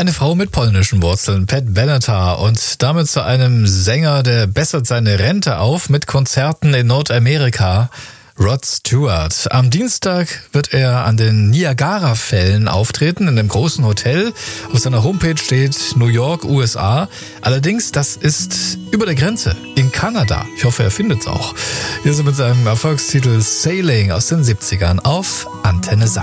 Eine Frau mit polnischen Wurzeln, Pat Benatar, und damit zu einem Sänger, der bessert seine Rente auf mit Konzerten in Nordamerika, Rod Stewart. Am Dienstag wird er an den Niagara-Fällen auftreten, in einem großen Hotel. Auf seiner Homepage steht New York, USA. Allerdings, das ist über der Grenze, in Kanada. Ich hoffe, er findet's auch. Hier sind mit seinem Erfolgstitel Sailing aus den 70ern auf Antenne Sachsen.